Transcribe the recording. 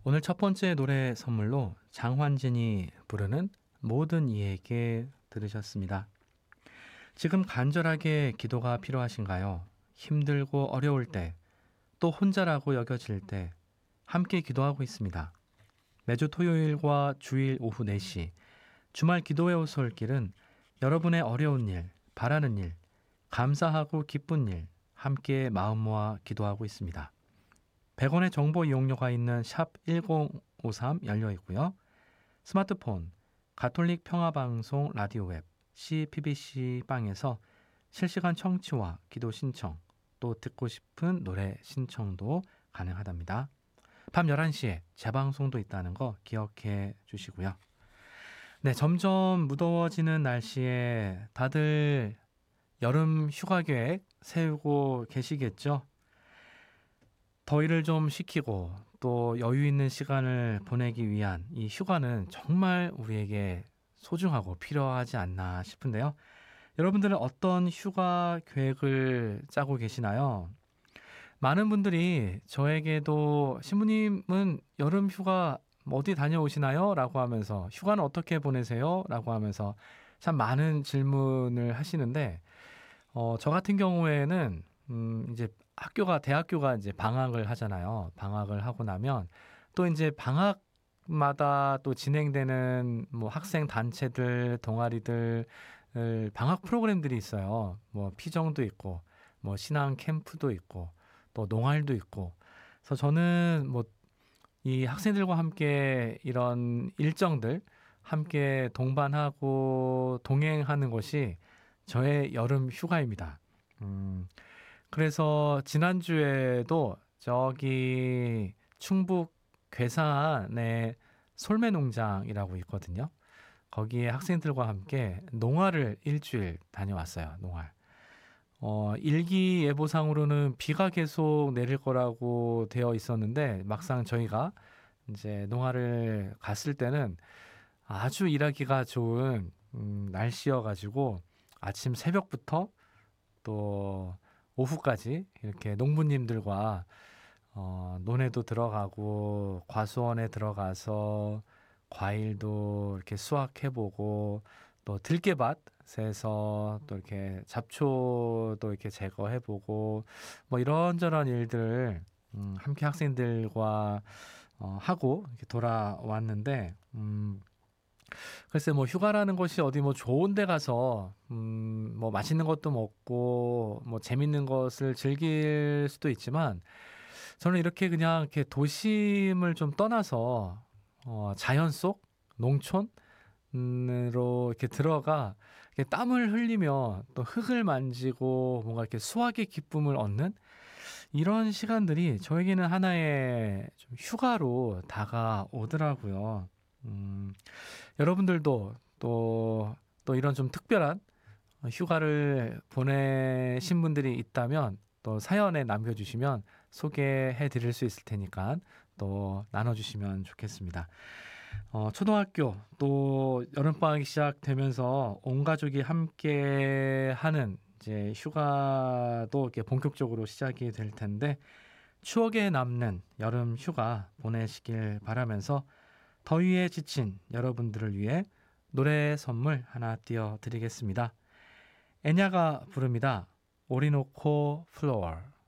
오늘 첫 번째 노래 선물로 장환진이 부르는 모든 이에게 들으셨습니다. 지금 간절하게 기도가 필요하신가요? 힘들고 어려울 때, 또 혼자라고 여겨질 때 함께 기도하고 있습니다. 매주 토요일과 주일 오후 4시 주말 기도의 오솔길은 여러분의 어려운 일, 바라는 일, 감사하고 기쁜 일 함께 마음 모아 기도하고 있습니다. 100원의 정보 이용료가 있는 샵 1053 열려 있고요. 스마트폰, 가톨릭 평화방송 라디오 웹, CPBC 빵에서 실시간 청취와 기도 신청, 또 듣고 싶은 노래 신청도 가능하답니다. 밤 11시에 재방송도 있다는 거 기억해 주시고요. 네, 점점 무더워지는 날씨에 다들 여름 휴가 계획 세우고 계시겠죠? 더위를 좀 식히고 또 여유 있는 시간을 보내기 위한 이 휴가는 정말 우리에게 소중하고 필요하지 않나 싶은데요. 여러분들은 어떤 휴가 계획을 짜고 계시나요? 많은 분들이 저에게도 신부님은 여름 휴가 어디 다녀오시나요? 라고 하면서 휴가는 어떻게 보내세요? 라고 하면서 참 많은 질문을 하시는데 저 같은 경우에는 이제 대학교가 이제 방학을 하잖아요. 방학을 하고 나면 또 이제 방학마다 또 진행되는 뭐 학생 단체들, 동아리들 방학 프로그램들이 있어요. 뭐 피정도 있고, 뭐 신앙 캠프도 있고, 또 농활도 있고. 그래서 저는 뭐 이 학생들과 함께 이런 일정들 함께 동반하고 동행하는 것이 저의 여름 휴가입니다. 그래서 지난주에도 저기 충북 괴산에 솔매농장이라고 있거든요. 거기에 학생들과 함께 농활을 일주일 다녀왔어요. 농활. 일기예보상으로는 비가 계속 내릴 거라고 되어 있었는데 막상 저희가 이제 농활을 갔을 때는 아주 일하기가 좋은 날씨여가지고 아침 새벽부터 또 오후까지 이렇게 농부님들과 논에도 들어가고 과수원에 들어가서 과일도 이렇게 수확해보고 또 들깨밭에서 또 이렇게 잡초도 이렇게 제거해보고 뭐 이런저런 일들을 함께 학생들과 하고 이렇게 돌아왔는데 글쎄 뭐 휴가라는 것이 어디 뭐 좋은 데 가서 뭐 맛있는 것도 먹고 뭐 재밌는 것을 즐길 수도 있지만 저는 이렇게 그냥 이렇게 도심을 좀 떠나서 자연 속 농촌으로 이렇게 들어가 이렇게 땀을 흘리며 또 흙을 만지고 뭔가 이렇게 수확의 기쁨을 얻는 이런 시간들이 저에게는 하나의 좀 휴가로 다가오더라고요. 음, 여러분들도 또 이런 좀 특별한 휴가를 보내신 분들이 있다면 또 사연에 남겨주시면 소개해 드릴 수 있을 테니까 또 나눠주시면 좋겠습니다. 초등학교 또 여름방학이 시작되면서 온 가족이 함께 하는 이제 휴가도 이렇게 본격적으로 시작이 될 텐데 추억에 남는 여름 휴가 보내시길 바라면서 더위에 지친 여러분들을 위해 노래 선물 하나 띄워드리겠습니다. 애냐가 부릅니다. 오리노코 플로어.